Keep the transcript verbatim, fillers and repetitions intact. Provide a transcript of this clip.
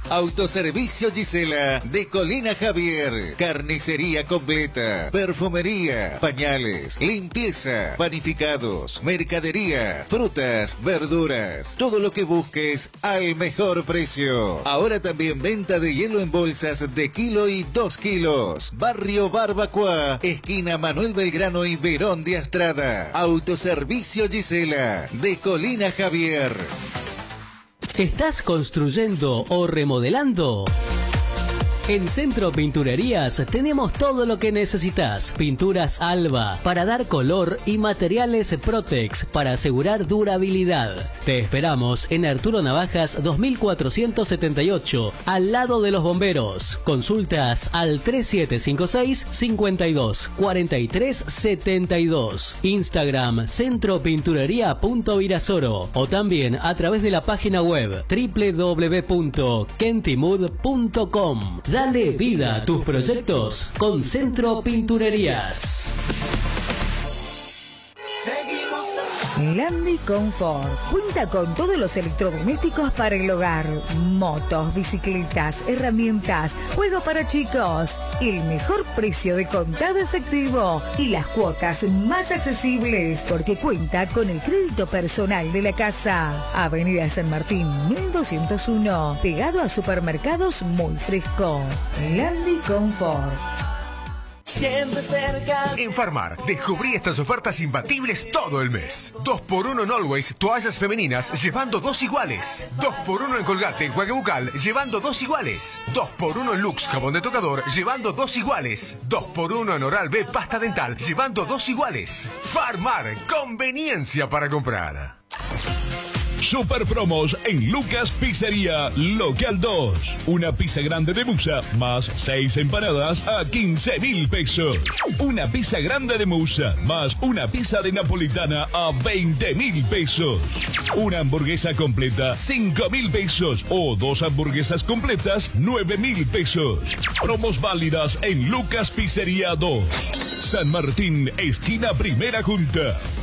Autoservicio Gisela de Colina Javier. Carnicería completa, perfumería, pañales, limpieza, panificados, mercadería, frutas, verduras. Todo lo que busques al mejor precio. Ahora también venta de hielo en bolsas de kilo y dos kilos. Barrio Barbacoa, esquina Manuel Belgrano y Verón de Astrada. Autoservicio Gisela de Colina Javier. ¿Estás construyendo o remodelando? En Centro Pinturerías tenemos todo lo que necesitas. Pinturas Alba para dar color y materiales Protex para asegurar durabilidad. Te esperamos en Arturo Navajas dos mil cuatrocientos setenta y ocho, al lado de los bomberos. Consultas al tres siete cinco seis, cinco dos, cuatro tres siete dos. Instagram centropinturería.virasoro o también a través de la página web doble u doble u doble u punto kentimud punto com. Dale vida a tus proyectos con Centro Pinturerías. Landi Confort cuenta con todos los electrodomésticos para el hogar, motos, bicicletas, herramientas, juegos para chicos, el mejor precio de contado efectivo y las cuotas más accesibles porque cuenta con el crédito personal de la casa. Avenida San Martín mil doscientos uno, pegado a supermercados Muy Fresco. Landi Confort. Siempre cerca. En Farmar, descubrí estas ofertas imbatibles todo el mes. dos por uno en Always, toallas femeninas, llevando dos iguales. dos por uno en Colgate, enjuague bucal, llevando dos iguales. dos por uno en Lux, jabón de tocador, llevando dos iguales. dos por uno en Oral B, pasta dental, llevando dos iguales. Farmar, conveniencia para comprar. Super promos en Lucas Pizzería Local dos. Una pizza grande de musa más seis empanadas a quince mil pesos. Una pizza grande de musa más una pizza de napolitana a veinte mil pesos. Una hamburguesa completa cinco mil pesos o dos hamburguesas completas nueve mil pesos. Promos válidas en Lucas Pizzería dos. San Martín, esquina Primera Junta.